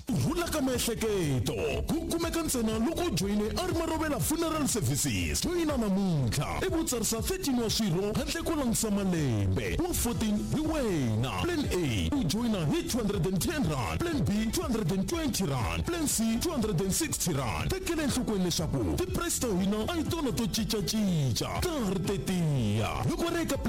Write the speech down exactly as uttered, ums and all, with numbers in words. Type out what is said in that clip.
rhula ka miehleketo ku kumeka ntsena loko joyine Armarovela Funeral Services. Joyina namuntlha ivutsarisa thirteen wa swirho handle ko langisa malembe. Wa fourteen hi wena. Plan A u joyina hi two hundred ten rand, Plan B two hundred twenty rand, Plan C two hundred sixty rand. Tekele enhlokweni leswaku ti-price ta hina a hi tona to cincacinca ta ha ri tetiya. Loko reka